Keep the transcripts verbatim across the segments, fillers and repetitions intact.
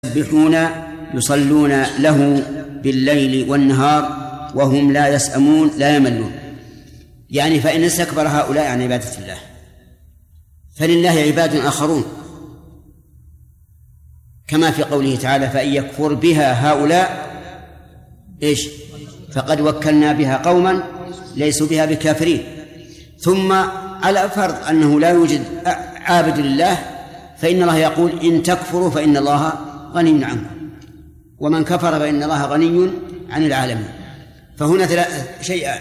يسبحون يصلون له بالليل والنهار وهم لا يسأمون لا يملون. يعني فإن استكبر هؤلاء عن عبادة الله فلله عباد آخرون، كما في قوله تعالى: فإن يكفر بها هؤلاء إيش فقد وكلنا بها قوما ليسوا بها بكافرين. ثم على فرض أنه لا يوجد عابد لله فإن الله يقول: إن تكفروا فإن الله غني عنكم، ومن كفر فإن الله غني عن العالمين. فهنا ثلاث شيئان: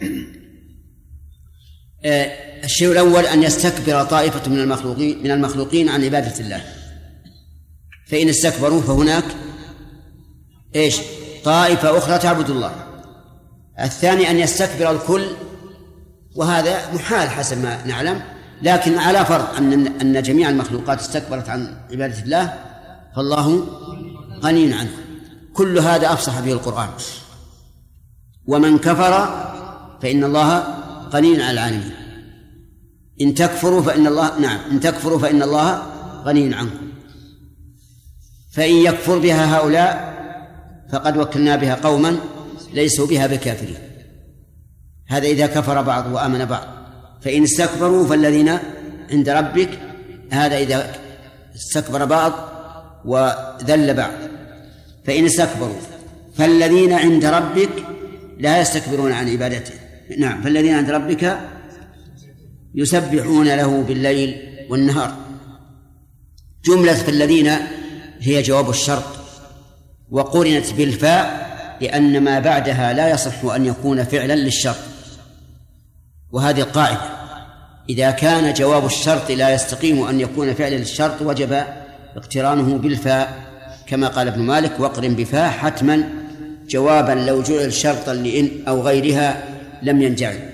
الشيء الأول أن يستكبر طائفة من المخلوقين من المخلوقين عن عبادة الله، فإن استكبروا فهناك إيش طائفة أخرى تعبد الله. الثاني أن يستكبر الكل، وهذا محال حسب ما نعلم، لكن على فرض أن أن جميع المخلوقات استكبرت عن عبادة الله فالله غني عنه. كل هذا أفصح به القرآن. ومن كفر فإن الله غني عن العالمين. إن تكفروا فإن الله نعم إن تكفروا فإن الله غني عنكم. فإن يكفر بها هؤلاء فقد وكلنا بها قوما ليسوا بها بكافرين. هذا إذا كفر بعض وآمن بعض. فإن استكبروا فالذين عند ربك، هذا إذا استكبر بعض وذل بعض. فإن استكبروا فالذين عند ربك لا يستكبرون عن عبادته. نعم فالذين عند ربك يسبحون له بالليل والنهار. جملة فالذين هي جواب الشرط، وقرنت بالفاء لأن ما بعدها لا يصح أن يكون فعلا للشرط، وهذه القاعدة: إذا كان جواب الشرط لا يستقيم أن يكون فعلا للشرط وجب اقترانه بالفاء، كما قال ابن مالك: وقرن بفاء حتما جوابا لو جعل شرطا لإن أو غيرها لم ينجعل.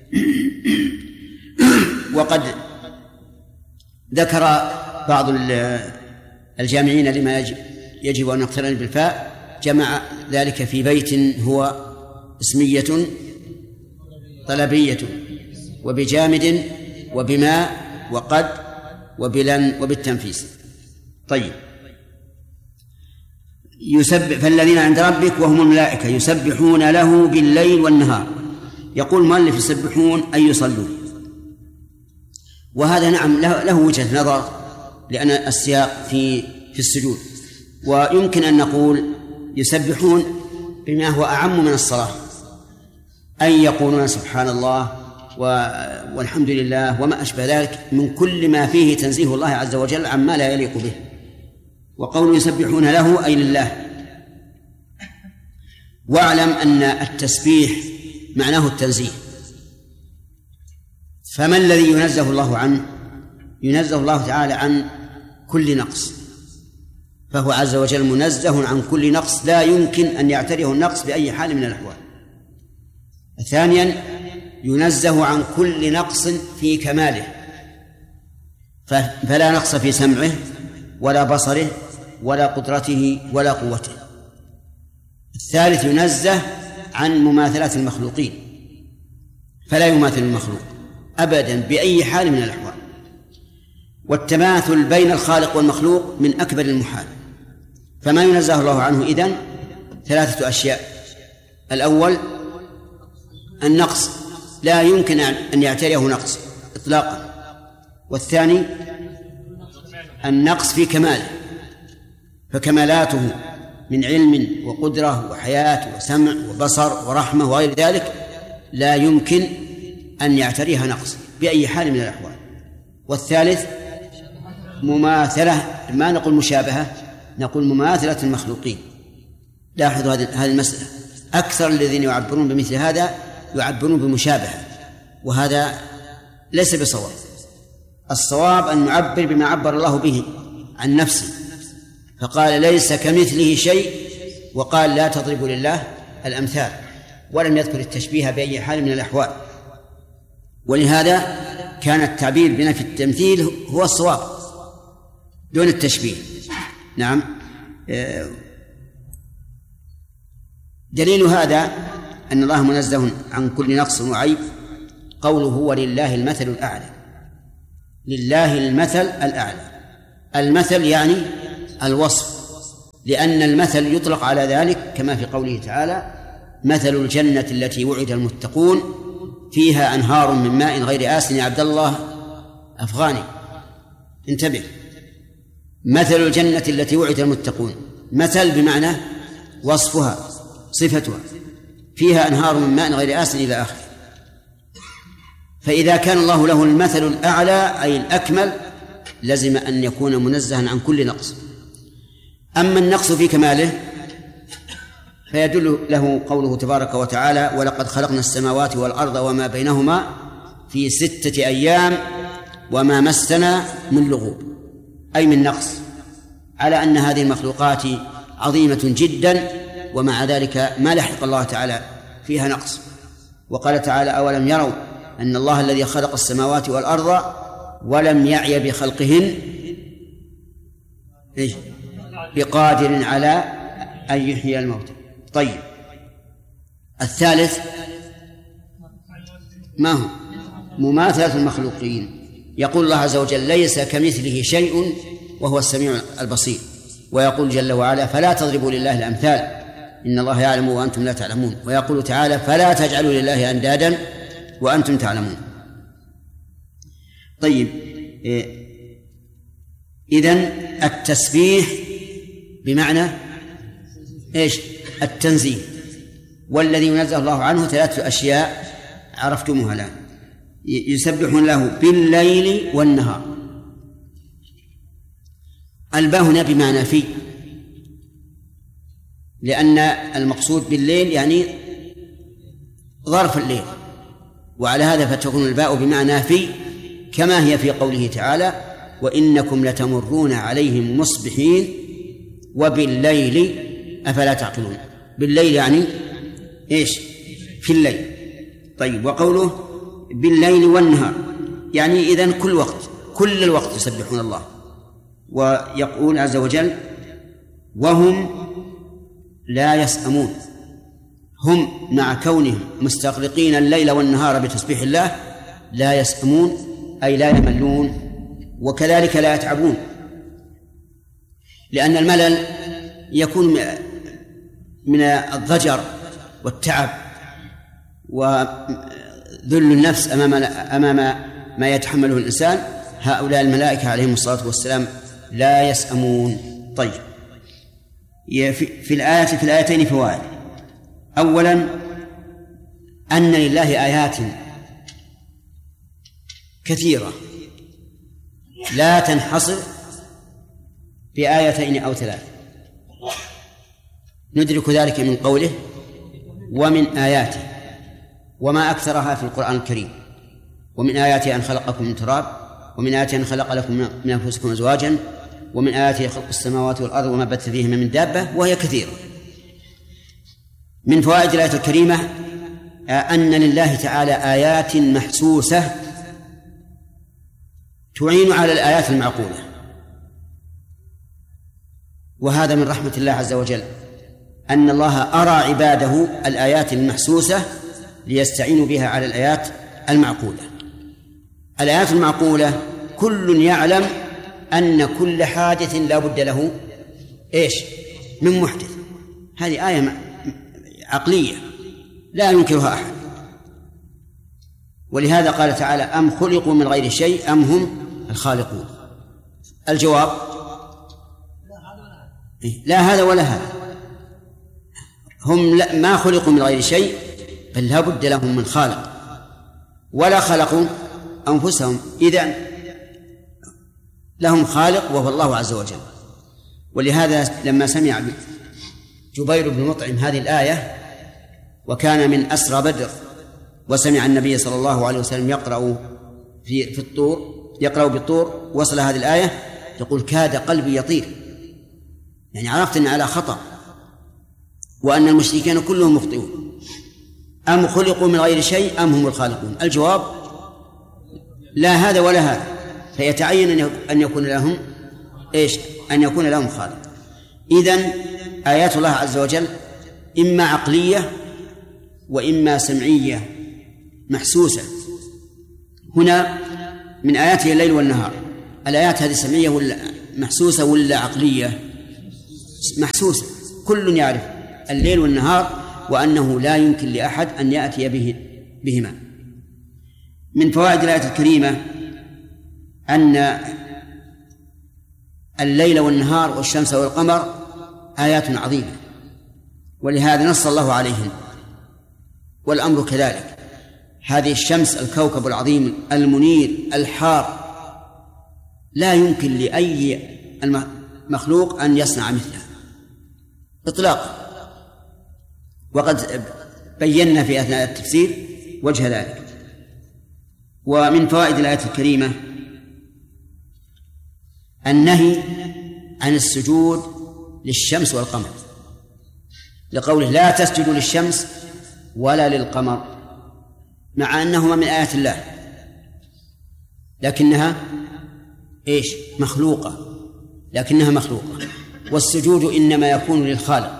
وقد ذكر بعض الجامعين لما يجب أن نقترن بالفاء جمع ذلك في بيت هو اسمية طلبية وبجامد وبما وقد وبلن وبالتنفيس. طيب، يسبح فالذين عند ربك وهم الملائكة يسبحون له بالليل والنهار. يقول المؤلف يسبحون أي يصلون، وهذا نعم له وجهة نظر لأن السياق في في السجود. ويمكن أن نقول يسبحون بما هو أعم من الصلاة، أي يقولون سبحان الله والحمد لله وما أشبه ذلك من كل ما فيه تنزيه الله عز وجل عما لا يليق به. وقول يسبحون له أي لله. واعلم أن التسبيح معناه التنزيه، فما الذي ينزه الله عنه؟ ينزه الله تعالى عن كل نقص، فهو عز وجل منزه عن كل نقص لا يمكن أن يعتريه النقص بأي حال من الأحوال. ثانيا ينزه عن كل نقص في كماله، فلا نقص في سمعه ولا بصره ولا قدرته ولا قوته. الثالث ينزه عن مماثلات المخلوقين، فلا يماثل المخلوق أبدا بأي حال من الأحوال. والتماثل بين الخالق والمخلوق من أكبر المحال، فما ينزه الله عنه إذن ثلاثة أشياء: الأول النقص، لا يمكن أن يعتريه نقص إطلاقا. والثاني النقص في كماله، فكمالاته من علم وقدرة وحياة وسمع وبصر ورحمة وغير ذلك لا يمكن أن يعتريها نقص بأي حال من الأحوال. والثالث مماثلة، ما نقول مشابهة، نقول مماثلة المخلوقين. لاحظوا هذه المسألة، أكثر الذين يعبرون بمثل هذا يعبرون بمشابهة، وهذا ليس بصواب. الصواب أن نعبر بما عبر الله به عن نفسه، فقال ليس كمثله شيء، وقال لا تضربوا لله الأمثال، ولم يذكر التشبيه بأي حال من الأحوال. ولهذا كان التعبير بنفي التمثيل هو الصواب دون التشبيه. نعم. دليل هذا أن الله منزه عن كل نقص وعيب قوله: هو لله المثل الأعلى. لله المثل الأعلى. المثل يعني الوصف، لأن المثل يطلق على ذلك كما في قوله تعالى مثل الجنة التي وعد المتقون فيها أنهار من ماء غير آسن. يا عبد الله أفغاني انتبه، مثل الجنة التي وعد المتقون، مثل بمعنى وصفها صفتها، فيها أنهار من ماء غير آسن إلى آخره. فإذا كان الله له المثل الأعلى أي الأكمل لزم أن يكون منزها عن كل نقص. أما النقص في كماله فيدل له قوله تبارك وتعالى ولقد خلقنا السماوات والأرض وما بينهما في ستة أيام وما مسنا من لغوب، أي من نقص، على أن هذه المخلوقات عظيمة جدا ومع ذلك ما لحق الله تعالى فيها نقص. وقال تعالى أولم يروا أن الله الذي خلق السماوات والأرض ولم يعي بخلقهن بقادر على أن يحيي الموتى. طيب، الثالث ما هو؟ مماثلة المخلوقين. يقول الله عز وجل ليس كمثله شيء وهو السميع البصير، ويقول جل وعلا فلا تضربوا لله الأمثال إن الله يعلم وأنتم لا تعلمون، ويقول تعالى فلا تجعلوا لله أندادا وأنتم تعلمون. طيب، إذن التسبيح بمعنى إيش؟ التنزيه، والذي ينزه الله عنه ثلاثة أشياء عرفتموها الآن، يسبحون له بالليل والنهار. الباء هنا بمعنى في، لأن المقصود بالليل يعني ظرف الليل، وعلى هذا فتكون الباء بمعنى في كما هي في قوله تعالى وإنكم لتمرون عليهم مصبحين وبالليل أفلا تعقلون. بالليل يعني إيش؟ في الليل. طيب، وقوله بالليل والنهار يعني إذن كل وقت، كل الوقت يسبحون الله. ويقول عز وجل وهم لا يسأمون، هم مع كونهم مستغرقين الليل والنهار بتسبيح الله لا يسأمون أي لا يملون، وكذلك لا يتعبون، لأن الملل يكون من الضجر والتعب وذل النفس أمام أمام ما يتحمله الإنسان. هؤلاء الملائكة عليهم الصلاة والسلام لا يسأمون. طيب، في الآية في الآيتين فوائد. أولا أن لله آيات كثيرة لا تنحصر بآيتين أو ثلاث، ندرك ذلك من قوله ومن آياته، وما أكثرها في القرآن الكريم. ومن آياته أن خلقكم من تراب، ومن آياته أن خلق لكم من أنفسكم أزواجا، ومن آياته خلق السماوات والأرض وما بث فيهما من دابة، وهي كثيرة. من فوائد الآية الكريمة أن لله تعالى آيات محسوسة تعين على الآيات المعقولة، وهذا من رحمة الله عز وجل أن الله أرى عباده الآيات المحسوسة ليستعينوا بها على الآيات المعقولة. الآيات المعقولة كل يعلم أن كل حادث لا بد له إيش؟ من محدث. هذه آية عقلية لا ينكرها أحد. ولهذا قال تعالى أم خلقوا من غير شيء أم هم الخالقون. الجواب لا هذا ولا هذا، هم ما خلقوا من غير شيء بل لا بد لهم من خالق، ولا خلقوا أنفسهم، إذن لهم خالق وهو الله عز وجل. ولهذا لما سمع جبير بن مطعم هذه الآية وكان من أسرى بدر وسمع النبي صلى الله عليه وسلم يقرأ في في الطور يقرأ بالطور وصل هذه الآية يقول كاد قلبي يطير، يعني عرفت أن على خطأ وأن المشركين كلهم مخطئون. أم خلقوا من غير شيء أم هم الخالقون. الجواب لا هذا ولا هذا، فيتعين أن يكون لهم إيش؟ أن يكون لهم خالق. إذن آيات الله عز وجل إما عقلية وإما سمعية محسوسة. هنا من آياته الليل والنهار، الآيات هذه سمعية ولا محسوسة ولا عقلية؟ محسوسة، كل يعرف الليل والنهار، وأنه لا يمكن لأحد أن يأتي به بهما. من فوائد الآية الكريمة أن الليل والنهار والشمس والقمر آيات عظيمة، ولهذا نص الله عليهن، والأمر كذلك. هذه الشمس الكوكب العظيم المنير الحار، لا يمكن لأي مخلوق أن يصنع مثلها إطلاقا، وقد بينا في أثناء التفسير وجه ذلك. ومن فوائد الآية الكريمة النهي عن السجود للشمس والقمر، لقوله لا تسجدوا للشمس ولا للقمر، مع أنهما من آيات الله، لكنها إيش؟ مخلوقة، لكنها مخلوقة، والسجود إنما يكون للخالق.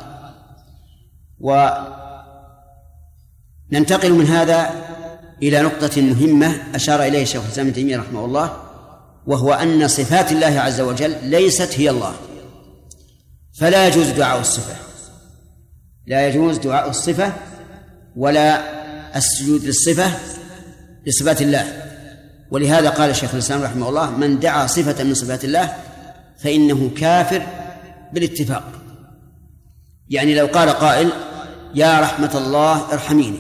وننتقل من هذا إلى نقطة مهمة أشار إليه الشيخ الإسلام ابن تيمية رحمه الله، وهو أن صفات الله عز وجل ليست هي الله، فلا يجوز دعاء الصفة، لا يجوز دعاء الصفة ولا السجود للصفة لصفات الله. ولهذا قال الشيخ الإسلام رحمه الله من دعا صفة من صفات الله فإنه كافر بالاتفاق. يعني لو قال قائل يا رحمة الله ارحميني،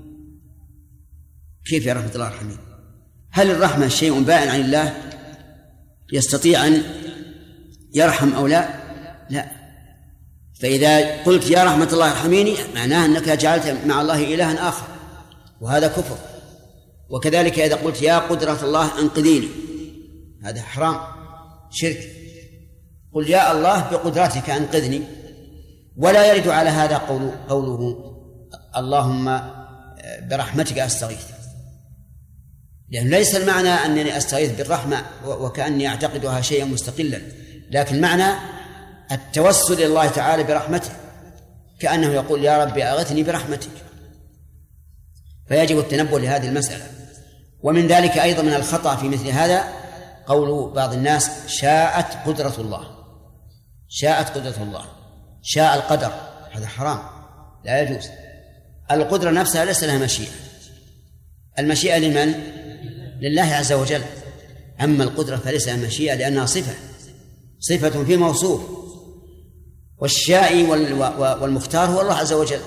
كيف يا رحمة الله ارحميني؟ هل الرحمة شيء بائن عن الله يستطيع أن يرحم أو لا؟ لا. فإذا قلت يا رحمة الله ارحميني معناه أنك جعلت مع الله إلها آخر، وهذا كفر. وكذلك إذا قلت يا قدرة الله انقذيني، هذا حرام شرك. قل يا الله بقدرتك انقذني، ولا يرد على هذا قول قوله اللهم برحمتك أستغيث، لأن يعني ليس المعنى أنني أستغيث بالرحمة وكأني أعتقدها شيئا مستقلا، لكن معنى التوسل إلى الله تعالى برحمته، كأنه يقول يا رب أغثني برحمتك. فيجب التنبه لهذه المسألة. ومن ذلك أيضا من الخطأ في مثل هذا قول بعض الناس شاءت قدرة الله، شاءت قدرة الله، شاء القدر، هذا حرام لا يجوز. القدرة نفسها ليس لها مشيئة، المشيئة لمن؟ لله عز وجل. أما القدرة فليس لها مشيئة لأنها صفة، صفة في موصوف، والشائي والمختار هو الله عز وجل.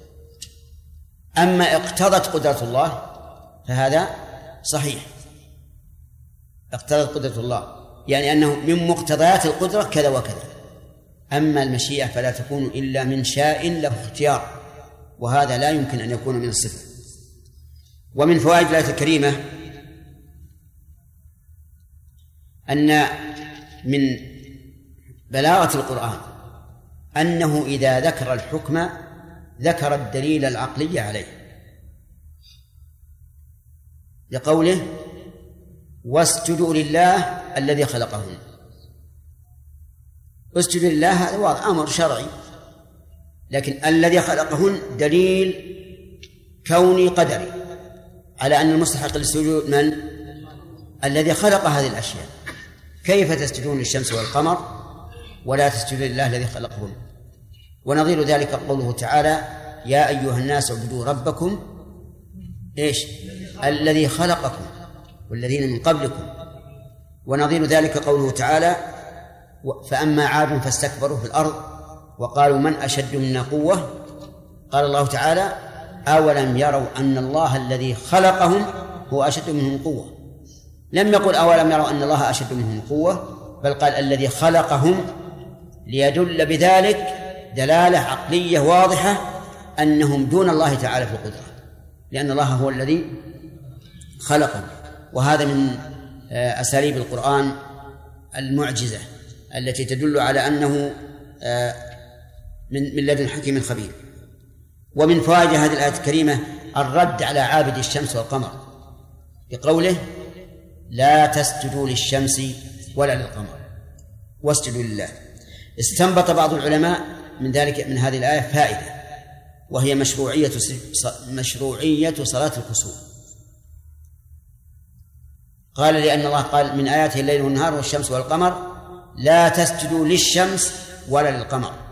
أما اقتضت قدرة الله فهذا صحيح، اقتضت قدرة الله يعني أنه من مقتضيات القدرة كذا وكذا. أما المشيئة فلا تكون إلا من شاء له اختيار، وهذا لا يمكن أن يكون من الصفة. ومن فوائد الآية الكريمة أن من بلاغة القرآن أنه إذا ذكر الحكم ذكر الدليل العقلي عليه، لقوله واسجدوا لله الذي خلقهن. اسجدوا لله هذا واضح أمر شرعي، لكن الذي خلقهن دليل كوني قدري على أن المستحق للسجود من؟ الذي خلق هذه الأشياء. كيف تسجدون للشمس والقمر ولا تسجدون لله الذي خلقهن؟ ونظير ذلك قوله تعالى يا أيها الناس اعبدوا ربكم إيش؟ الذي خلقكم والذين من قبلكم. ونظير ذلك قوله تعالى فأما عاد فاستكبروا في الأرض وقالوا من أشد منا قوة. قال الله تعالى أولم يروا أن الله الذي خلقهم هو أشد منهم قوة. لم يقل أولم يروا أن الله أشد منهم قوة، بل قال الذي خلقهم، ليدل بذلك دلالة عقلية واضحة أنهم دون الله تعالى في القدرة، لأن الله هو الذي خلقهم. وهذا من أساليب القرآن المعجزة التي تدل على أنه من من لدن حكيم خبير. ومن فوائد هذه الآية الكريمة الرد على عابد الشمس والقمر بقوله لا تسجدوا للشمس ولا للقمر واسجدوا لله. استنبط بعض العلماء من ذلك من هذه الآية فائدة، وهي مشروعية مشروعية صلاة الكسوف. قال لأن الله قال من آياته الليل والنهار والشمس والقمر لا تسجدوا للشمس ولا للقمر.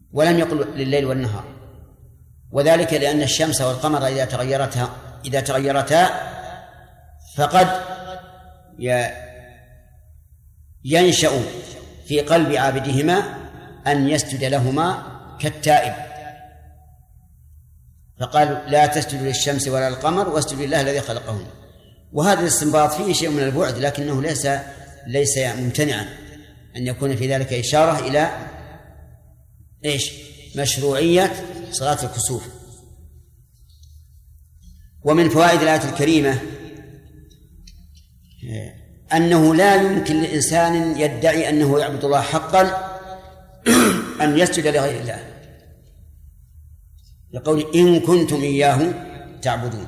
ولم يقل لليل والنهار، وذلك لأن الشمس والقمر إذا تغيرتا إذا تغيرتا فقد ينشأ في قلب عابدهما أن يسجد لهما كالتائب، فقال لا تسجدوا للشمس ولا القمر واسجدوا لله الذي خلقهما. وهذا الاستنباط فيه شيء من البعد، لكنه ليس ليس ممتنعا أن يكون في ذلك إشارة إلى إيش؟ مشروعية صلاة الكسوف. ومن فوائد الآية الكريمة أنه لا يمكن لإنسان يدعي أنه يعبد الله حقا أن يسجد لغير الله، لقول إن كنتم إياه تعبدون.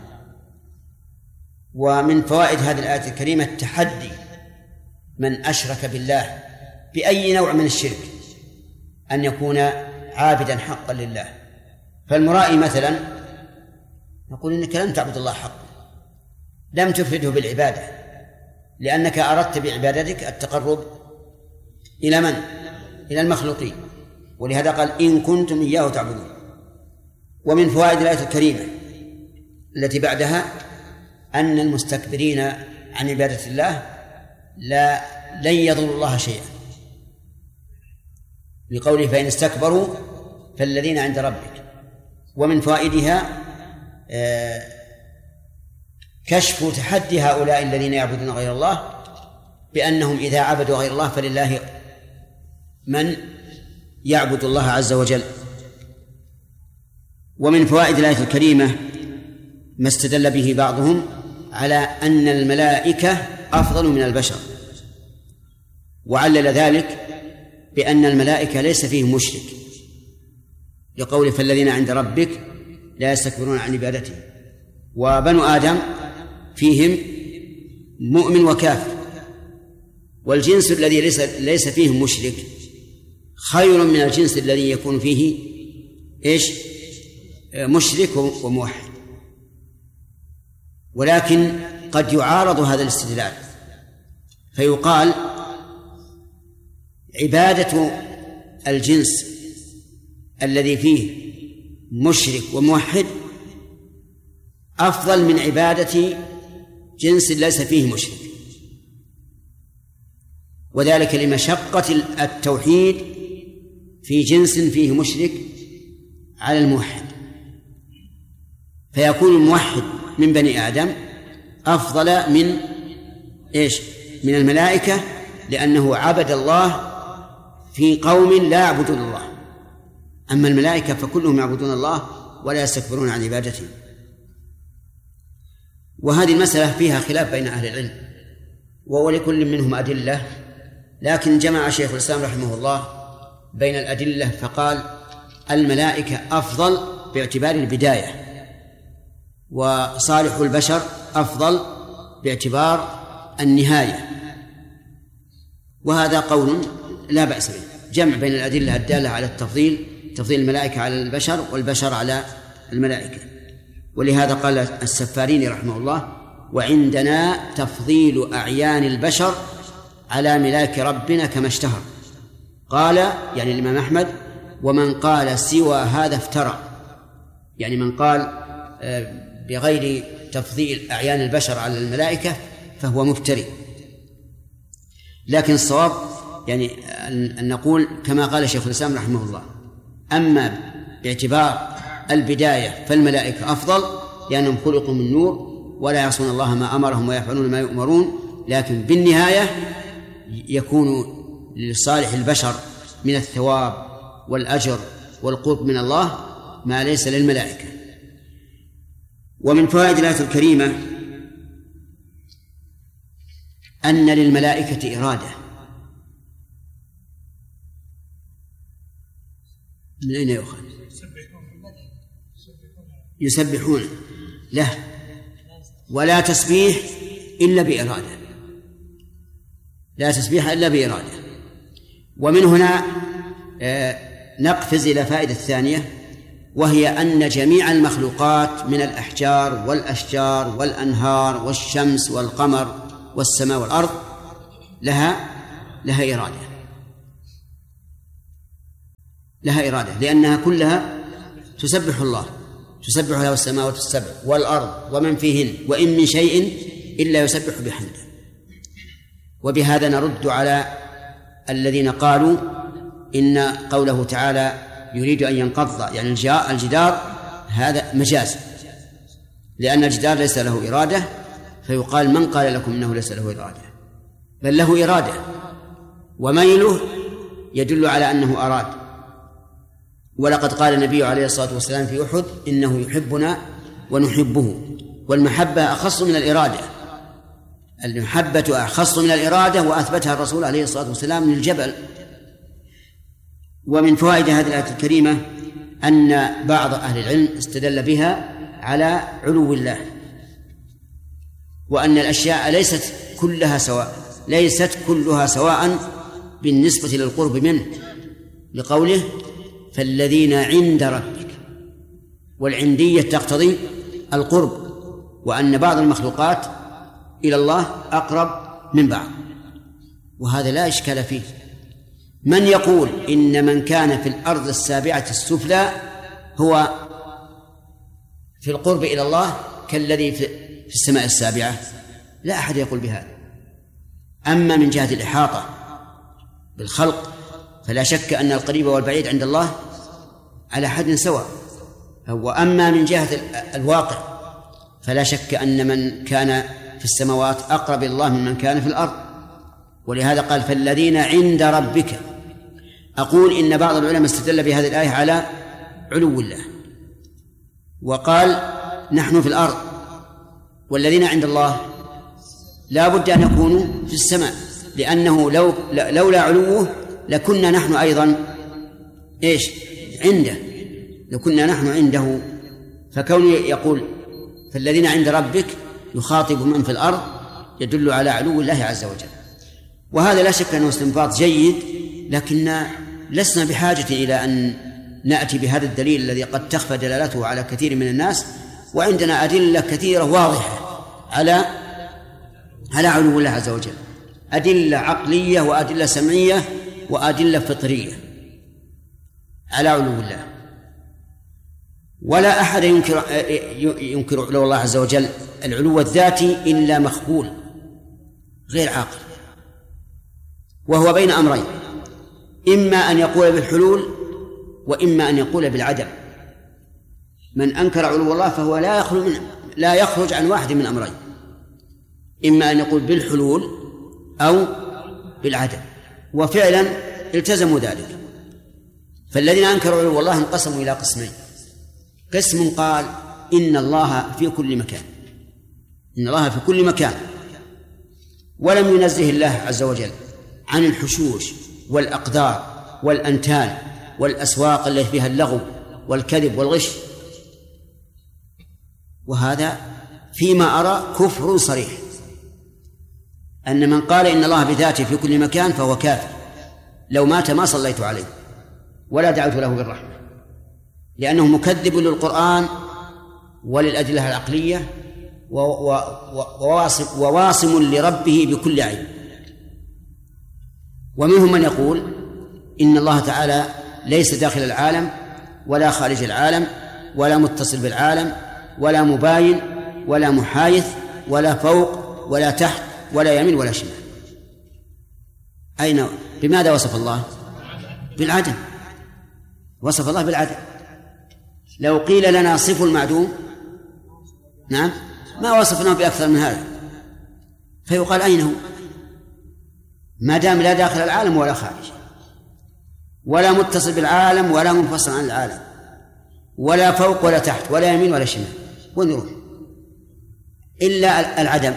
ومن فوائد هذه الآية الكريمة التحدي من أشرك بالله بأي نوع من الشرك أن يكون عابدا حقا لله. فالمرائي مثلا نقول إنك لم تعبد الله حقا، لم تفرده بالعبادة، لأنك أردت بعبادتك التقرب إلى من؟ إلى المخلوقين، ولهذا قال إن كنتم إياه تعبدون. ومن فوائد الآية الكريمة التي بعدها أن المستكبرين عن عبادة الله لا لن يضروا الله شيئا، بقوله فإن استكبروا فالذين عند ربك. ومن فوائدها كشف تحدي هؤلاء الذين يعبدون غير الله بأنهم إذا عبدوا غير الله فلله من يعبد الله عز وجل. ومن فوائد الآية الكريمة ما استدل به بعضهم على أن الملائكة أفضل من البشر، وعلل ذلك بأن الملائكة ليس فيهم مشرك، لقول فالذين عند ربك لا يستكبرون عن عبادته. وبنو آدم فيهم مؤمن وكافر، والجنس الذي ليس ليس فيه مشرك خير من الجنس الذي يكون فيه إيش؟ مشرك وموحد. ولكن قد يعارض هذا الاستدلال فيقال عبادة الجنس الذي فيه مشرك وموحد أفضل من عبادة جنس ليس فيه مشرك، وذلك لمشقة التوحيد في جنس فيه مشرك على الموحد، فيكون الموحد من بني آدم أفضل من إيش؟ من الملائكة، لأنه عبد الله في قوم لا يعبدون الله. أما الملائكة فكلهم يعبدون الله ولا يستكبرون عن عبادته. وهذه المسألة فيها خلاف بين أهل العلم، ولكل منهم أدلة، لكن جمع شيخ الإسلام رحمه الله بين الأدلة فقال الملائكة أفضل باعتبار البداية، وصالح البشر أفضل باعتبار النهاية. وهذا قول لا بأس به، جمع بين الأدلة الدالة على التفضيل، تفضيل الملائكة على البشر والبشر على الملائكة. ولهذا قال السفاريني رحمه الله وعندنا تفضيل أعيان البشر على ملاك ربنا كما اشتهر. قال يعني الإمام أحمد ومن قال سوى هذا افترى، يعني من قال بغير تفضيل أعيان البشر على الملائكة فهو مفتري. لكن الصواب يعني أن نقول كما قال شيخ الإسلام رحمه الله، أما باعتبار البداية فالملائكة أفضل لأنهم خلقوا من نور ولا يعصون الله ما أمرهم ويفعلون ما يؤمرون، لكن بالنهاية يكون لصالح البشر من الثواب والأجر والقرب من الله ما ليس للملائكة. ومن فوائد الآية الكريمة أن للملائكة إرادة. من أين يؤخذ؟ يسبحون له، ولا تسبيح إلا بإرادة، لا تسبيح إلا بإرادة. ومن هنا نقفز إلى فائدة ثانية، وهي أن جميع المخلوقات من الأحجار والأشجار والأنهار والشمس والقمر والسماء والأرض لها لها إرادة. لها إرادة، لأنها كلها تسبح الله، تسبح له السماوات السبع والأرض ومن فيهن وإن من شيء إلا يسبح بحمده. وبهذا نرد على الذين قالوا إن قوله تعالى يريد أن ينقض يعني الجدار هذا مجاز، لأن الجدار ليس له إرادة، فيقال من قال لكم إنه ليس له إرادة؟ بل له إرادة، وميله يدل على أنه أراد. ولقد قال النبي عليه الصلاة والسلام في أحد إنه يحبنا ونحبه، والمحبة أخص من الإرادة، المحبة أخص من الإرادة، وأثبتها الرسول عليه الصلاة والسلام للجبل. ومن فوائد هذه الآية الكريمة أن بعض أهل العلم استدل بها على علو الله، وأن الأشياء ليست كلها سواء، ليست كلها سواء بالنسبة للقرب منه، لقوله فالذين عند ربك، والعندية تقتضي القرب، وأن بعض المخلوقات إلى الله أقرب من بعض، وهذا لا إشكال فيه. من يقول إن من كان في الأرض السابعة السفلى هو في القرب إلى الله كالذي في السماء السابعة؟ لا أحد يقول بهذا. أما من جهة الإحاطة بالخلق فلا شك أن القريب والبعيد عند الله على حد سواء، وأما من جهة الواقع فلا شك أن من كان في السماوات أقرب إلى الله ممن كان في الأرض، ولهذا قال فالذين عند ربك. أقول إن بعض العلماء استدل بهذه الآية على علو الله، وقال نحن في الأرض والذين عند الله لا بد أن يكونوا في السماء، لأنه لو لولا علوه لكنا نحن أيضا إيش عنده، لكنا نحن عنده. فكونه يقول فالذين عند ربك يخاطب من في الأرض يدل على علو الله عز وجل، وهذا لا شك أنه استنباط جيد، لكن لسنا بحاجة إلى أن نأتي بهذا الدليل الذي قد تخفى دلالته على كثير من الناس، وعندنا أدلة كثيرة واضحة على على علو الله عز وجل، أدلة عقلية وأدلة سمعية وأدلة فطرية على علو الله. ولا أحد ينكر ينكر علو الله عز وجل العلو الذاتي إلا مخبول غير عاقل، وهو بين أمرين، إما أن يقول بالحلول وإما أن يقول بالعدم. من أنكر علو الله فهو لا يخرج من لا يخرج عن واحد من أمرين، إما أن يقول بالحلول أو بالعدم، وفعلا التزموا ذلك. فالذين أنكروا علو الله انقسموا إلى قسمين: قسم قال إن الله في كل مكان، إن الله في كل مكان، ولم ينزه الله عز وجل عن الحشوش والأقدار والأنتان والأسواق التي فيها اللغو والكذب والغش، وهذا فيما أرى كفر صريح. أن من قال إن الله بذاته في كل مكان فهو كافر، لو مات ما صليت عليه ولا دعوت له بالرحمة، لأنه مكذب للقرآن وللأدلة العقلية وواصم, وواصم لربه بكل عين. ومنهم من يقول إن الله تعالى ليس داخل العالم ولا خارج العالم ولا متصل بالعالم ولا مباين ولا محايث ولا فوق ولا تحت ولا يمين ولا شمال. أين بماذا وصف الله؟ بالعدم، وصف الله بالعدم. لو قيل لنا صف المعدوم نعم ما وصفناه بأكثر من هذا، فيقال أين هو؟ ما دام لا داخل العالم ولا خارج ولا متصل بالعالم ولا منفصل عن العالم ولا فوق ولا تحت ولا يمين ولا شمال، وين يروح؟ إلا العدم.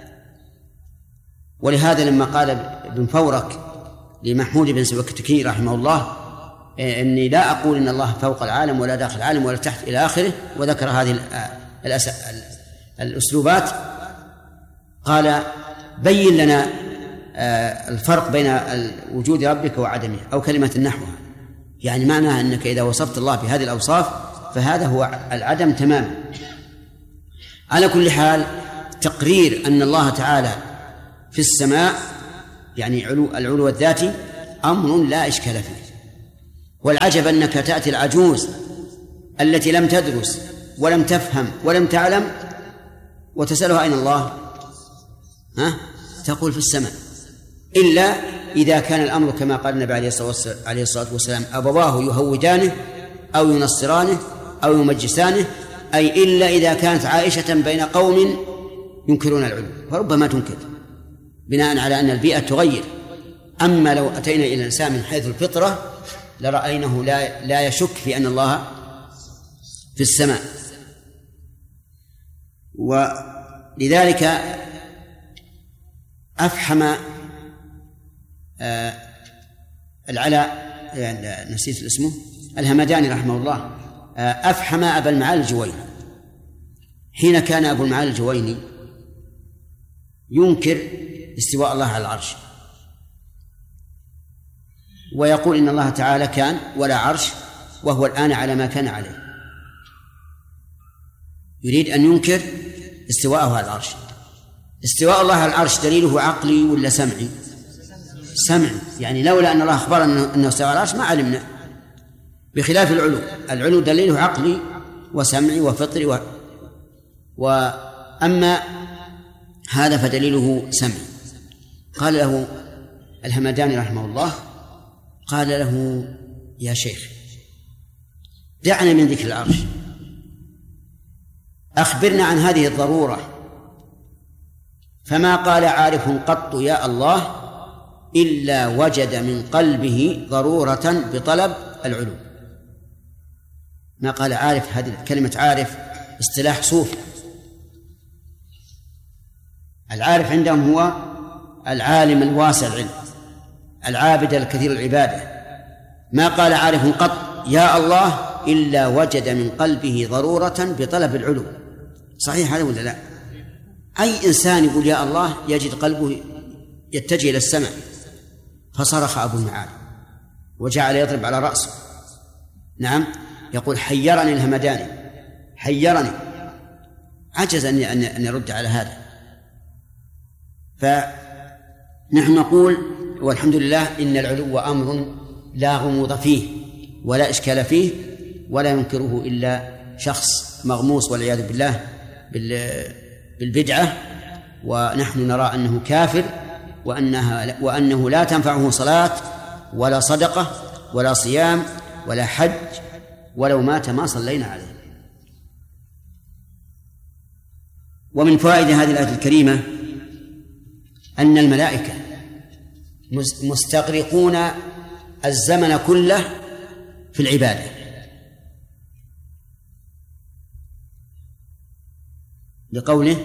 ولهذا لما قال ابن فورك لمحمود بن سبكتكي رحمه الله إني لا أقول إن الله فوق العالم ولا داخل العالم ولا تحت إلى آخره، وذكر هذه الأسلوبات، قال بين لنا الفرق بين وجود ربك وعدمه، أو كلمة نحوها، يعني معناها أنك إذا وصفت الله بهذه الأوصاف فهذا هو العدم تماما. على كل حال تقرير أن الله تعالى في السماء يعني علو العلو الذاتي أمر لا إشكال فيه، والعجب أنك تأتي العجوز التي لم تدرس ولم تفهم ولم تعلم وتسألها أين الله؟ ها؟ تقول في السماء، إلا إذا كان الأمر كما قال النبي عليه الصلاة والسلام أبواه يهودانه أو ينصرانه أو يمجسانه، أي إلا إذا كانت عائشة بين قوم ينكرون العلو، فربما تنكر بناء على أن البيئة تغير. أما لو أتينا إلى الإنسان من حيث الفطرة لرأينه لا, لا يشك في أن الله في السماء. ولذلك أفحم آه العلاء يعني نسيت اسمه الهمداني رحمه الله آه أفحم أبا المعالي الجويني حين كان أبو المعالي الجويني ينكر استواء الله على العرش ويقول إن الله تعالى كان ولا عرش وهو الآن على ما كان عليه، يريد أن ينكر استواءه على العرش. استواء الله على العرش دليله عقلي ولا سمعي؟ سمعي، يعني لولا أن الله أخبر أنه استوى على العرش ما علمنا، بخلاف العلو، العلو دليله عقلي وسمعي وفطري و... وأما هذا فدليله سمعي. قال له الهمداني رحمه الله، قال له يا شيخ دعنا من ذكر العرش، أخبرنا عن هذه الضرورة. فما قال عارف قط يا الله إلا وجد من قلبه ضرورة بطلب العلو. ما قال عارف، هذه كلمة عارف اصطلاح صوفي، العارف عندهم هو العالم الواسع العلم العابد الكثير العبادة. ما قال عارف قط يا الله إلا وجد من قلبه ضرورة بطلب العلو. صحيح هذا ولا لا؟ أي إنسان يقول يا الله يجد قلبه يتجه إلى السماء. فصرخ أبو المعالي وجعل يضرب على رأسه، نعم، يقول حيرني الهمداني حيرني، عجز أن أن يرد على هذا. فنحن نقول والحمد لله إن العلو أمر لا غموض فيه ولا إشكال فيه ولا ينكره إلا شخص مغموس والعياذ بالله بالبدعة، ونحن نرى أنه كافر وأنها وأنه لا تنفعه صلاة ولا صدقة ولا صيام ولا حج، ولو مات ما صلينا عليه. ومن فوائد هذه الآية الكريمة أن الملائكة مستغرقون الزمن كله في العبادة، لقوله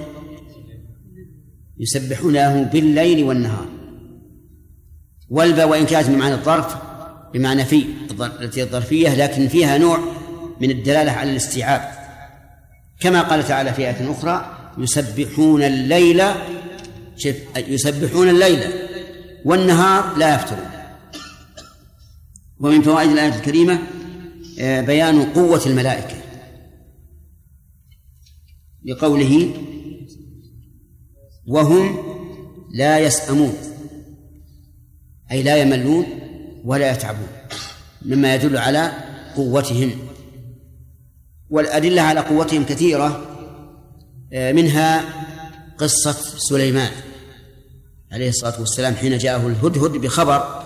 يسبحون له بالليل والنهار. والباء وإن كانت بمعنى الظرف بمعنى في التي الظرفية، لكن فيها نوع من الدلالة على الاستيعاب، كما قال تعالى في آية أخرى يسبحون الليل يسبحون الليل والنهار لا يفترون. ومن فوائد الآية الكريمة بيان قوة الملائكة، لقوله وهم لا يسأمون، أي لا يملون ولا يتعبون، مما يدل على قوتهم. والأدلة على قوتهم كثيرة، منها قصة سليمان عليه الصلاة والسلام حين جاءه الهدهد بخبر،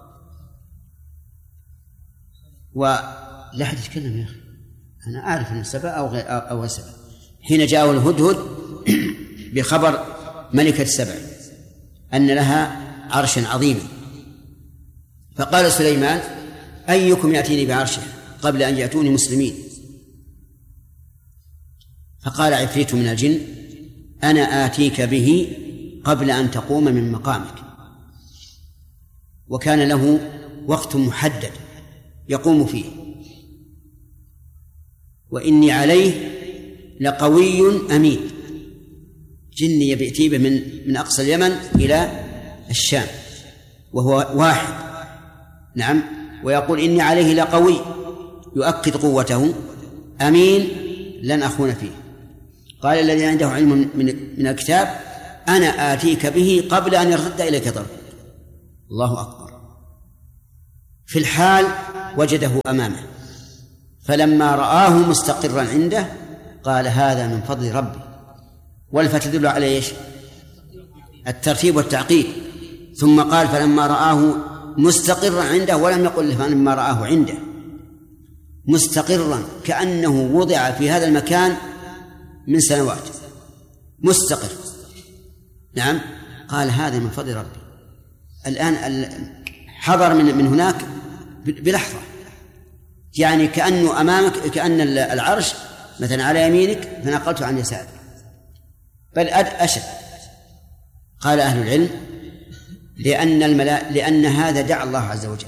ولا أحد يتكلم يا أخي أنا أعرف أن السبع أو غير أو السبع، حين جاءه الهدهد بخبر ملكة السبع أن لها عرشا عظيما، فقال سليمان أيكم يأتيني بعرشه قبل أن يأتوني مسلمين؟ فقال عفريت من الجن أنا آتيك به قبل أن تقوم من مقامك. وكان له وقت محدد يقوم فيه، وإني عليه لقوي أمين، جني بيأتي به من من أقصى اليمن إلى الشام وهو واحد، نعم، ويقول إني عليه لقوي، يؤكد قوته، أمين لن أخون فيه. قال الذي عنده علم من, من الكتاب أنا آتيك به قبل أن يرتد إليك طرفك. الله أكبر. في الحال وجده أمامه، فلما رآه مستقرا عنده قال هذا من فضل ربي. والفاء تدل على ايش؟ الترتيب والتعقيد. ثم قال فلما رآه مستقرا عنده، ولم يقل فلما رآه عنده، مستقرا كأنه وضع في هذا المكان من سنوات مستقر. نعم، قال هذا من فضل ربي. الآن حضر من من هناك بلحظة، يعني كأنه أمامك، كأن العرش مثلا على يمينك فنقلته عن يسارك، بل أشد. قال أهل العلم لأن الملا... لأن هذا دعا الله عز وجل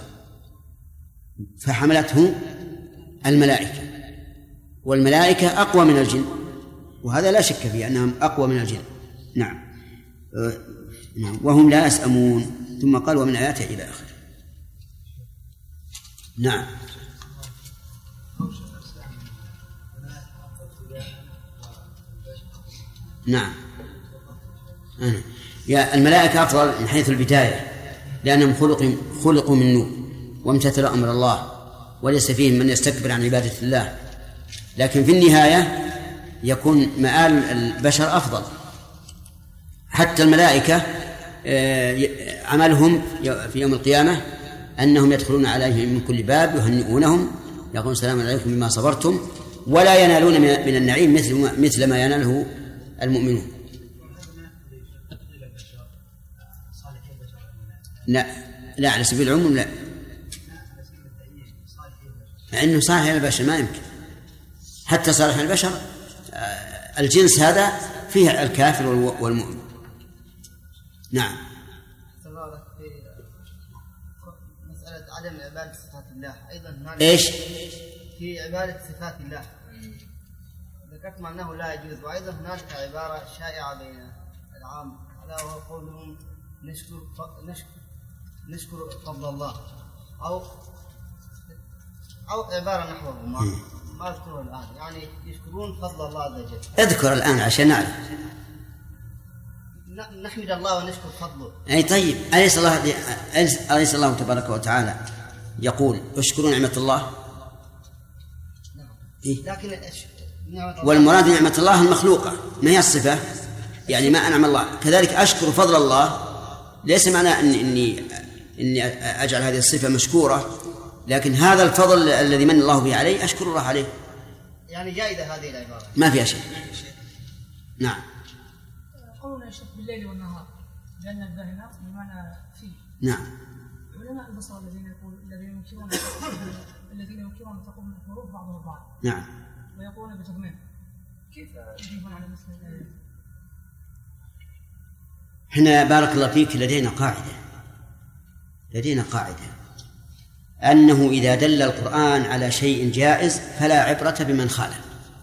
فحملته الملائكة، والملائكة أقوى من الجن، وهذا لا شك فيه أنهم أقوى من الجن. نعم. أه... نعم. وهم لا يسأمون. ثم قال ومن آياته إلى آخره. نعم. نعم. أنا. يا الملائكة أفضل من حيث البداية، لأنهم خلق خلقوا من نور وامتثلوا أمر الله، وليس فيهم من يستكبر عن عبادة الله. لكن في النهاية يكون مآل البشر أفضل. حتى الملائكة عملهم في يوم القيامة أنهم يدخلون عليهم من كل باب يهنئونهم يقولون سلام عليكم بما صبرتم، ولا ينالون من النعيم مثل مثل ما يناله المؤمنون. لا لا على سبيل العموم لا، مع أنه صالح البشر ما يمكن. حتى صالح البشر الجنس هذا فيه الكافر والمؤمن. نعم. في مسألة عدم عبادة صفات الله أيضا إيش؟ في عبادة صفات الله ذكرتم أنه لا يجوز، وأيضا هناك عبارة شائعة بين العام ألا وهو قولهم نشكر نشكر نشكر فضل الله، أو أو عبارة نحوه ما ما أذكره الآن، يعني يشكرون فضل الله عز وجل. اذكر الآن عشان نعرف. نحمد الله ونشكر فضله. أي طيب، أليس الله أليس الله تبارك وتعالى يقول اشكروا نعمة الله؟ نعم. إيه؟ لكن والمراد نعمة الله المخلوقة ما هي الصفة، يعني ما أنعم الله. كذلك أشكر فضل الله ليس معنى أني إني إني أجعل هذه الصفة مشكورة، لكن هذا الفضل الذي من الله به علي أشكر الله عليه. يعني جائزة هذه العبارة ما فيها شيء. نعم. قولنا يشك بالليل والنهار لأن الباهنة بمعنى فيه. نعم. علماء البصر الذين يقول الذين ينكرون الذين ينكرون تقوم الحروف بعضها البعض. نعم. ويقولون بتضمين. كيف يجيبون على مثل الآية؟ هنا بارك الله فيك لدينا قاعدة لدينا قاعدة أنه إذا دل القرآن على شيء جائز فلا عبرة بمن خالف،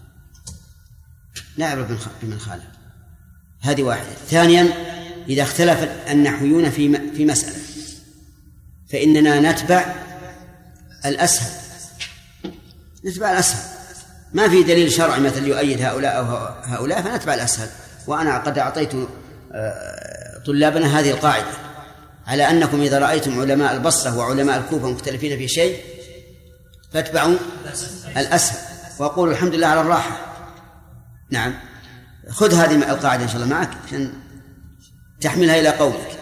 لا عبرة بمن خالف. هذه واحدة. ثانيا، إذا اختلف النحويون في في مسألة فإننا نتبع الأسهل نتبع الأسهل ما في دليل شرعي مثل يؤيد هؤلاء أو هؤلاء فنتبع الأسهل. وأنا قد أعطيت طلابنا هذه القاعدة على أنكم إذا رأيتم علماء البصرة وعلماء الكوفة مختلفين في شيء فاتبعوا الأسهل وقولوا الحمد لله على الراحة. نعم. خذ هذه القاعدة إن شاء الله معك عشان تحملها إلى قولك.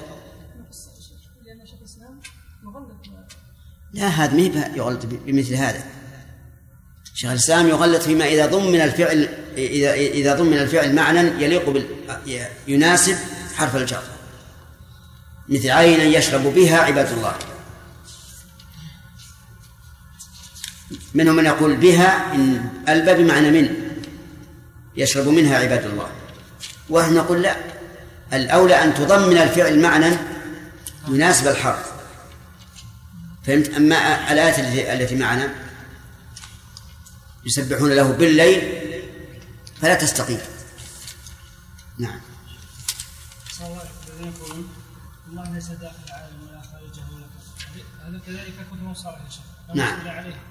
لا، هذا ما يغلط بمثل هذا. شيخ الإسلام يغلط فيما إذا ضمن الفعل إذا إذا ضمن الفعل معنى يليق بال يناسب حرف الجر، مثل عينا يشرب بها عباد الله. منهم من يقول بها إن ألبى بمعنى من يشرب منها عباد الله، ونحن نقول لا، الأولى أن تضمن الفعل معنى يناسب الحرف. فهمت؟ أما الآيات التي معنا يسبحون له بالليل فلا تستقيم. نعم. الله ليس داخل العالم ولا خارجه ولا كذا، هذا كذلك كتب صالح يا شيخ. نعم.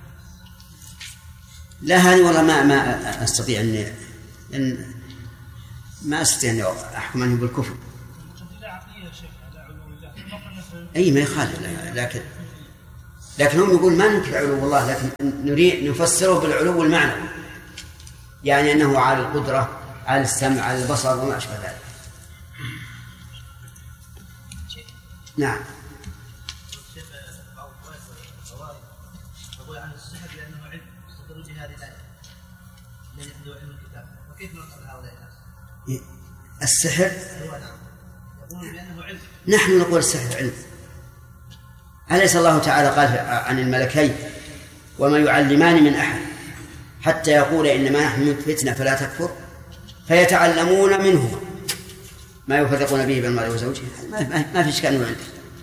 لا، هذه والله ما ما استطيع ان ان ما استطيع ان احكم عنه بالكفر. اي ما يخالف، لكن لكن هم يقول ما ننكر علو الله، لكن نريد نفسره بالعلو المعنوي، يعني أنه على القدرة، على السمع، على البصر وما أشبه ذلك. نعم. يقول عن السحر لأنه علم استدلوا بهذه الآية الذي عنده علم الكتاب، وكيف نرسل هؤلاء الناس؟ السحر يقول بأنه علم. نحن نقول السحر علم. أليس الله تعالى قال عن الملكين وما يعلمان من أحد حتى يقول إنما نحن فتنة فلا تكفر، فيتعلمون منهما ما يفرقون به بين المرء وزوجه. ما في إشكال عنده.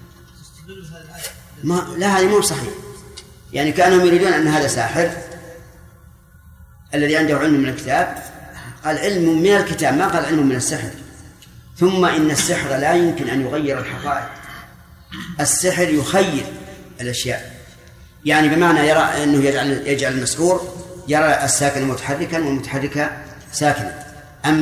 ما لا، هذه مو صحيح. يعني كانوا يريدون أن هذا ساحر الذي عنده علم من الكتاب، قال علم من الكتاب، ما قال علم من السحر. ثم إن السحر لا يمكن أن يغير الحقائق، السحر يخير الأشياء، يعني بمعنى يرى أنه يجعل يجعل المسحور يرى الساكن متحركا والمتحرك ساكنا.